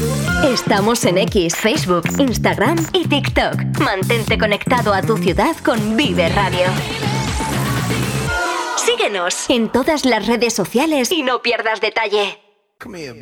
Estamos en X, Facebook, Instagram y TikTok. Mantente conectado a tu ciudad con Vive Radio. Síguenos en todas las redes sociales y no pierdas detalle. Come here,